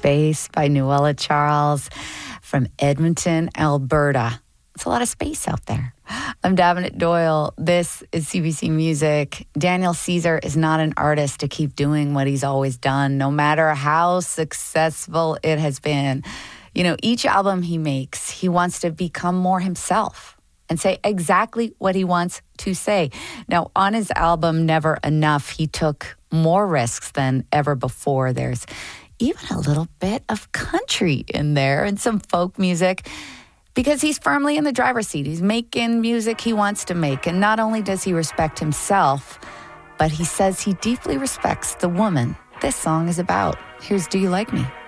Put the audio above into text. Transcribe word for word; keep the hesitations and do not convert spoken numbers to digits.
Space by Nuala Charles from Edmonton, Alberta. It's a lot of space out there. I'm Davenant Doyle. This is C B C Music. Daniel Caesar is not an artist to keep doing what he's always done, no matter how successful it has been. You know, each album he makes, he wants to become more himself and say exactly what he wants to say. Now, on his album, Never Enough, he took more risks than ever before. There's even a little bit of country in there and some folk music because he's firmly in the driver's seat. He's making music he wants to make. And not only does he respect himself, but he says he deeply respects the woman this song is about. Here's Do You Like Me?